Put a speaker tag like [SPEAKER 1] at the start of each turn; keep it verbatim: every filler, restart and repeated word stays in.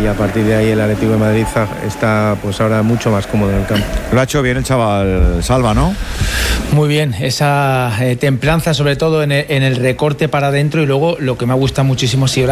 [SPEAKER 1] a partir de ahí el Atlético de Madrid está pues ahora mucho más cómodo en el campo.
[SPEAKER 2] Lo ha hecho bien el chaval Salva, ¿no?
[SPEAKER 3] Muy bien, esa eh, templanza sobre todo en el, en el recorte para adentro, y luego lo que me ha gustado muchísimo, si